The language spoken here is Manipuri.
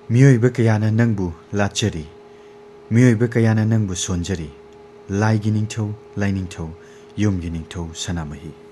मियोइबा कयाना नंगबु लाचरी मियोइबा कयाना नंगबु सोनजरी लाइगी निंगथौ लाइनिंगथौ युमगी निंगथौ सनामही।